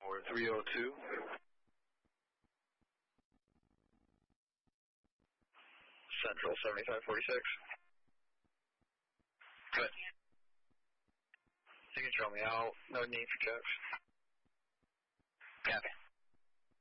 Or 302. Central 7546. Good. You can show me out. No need for checks. Copy.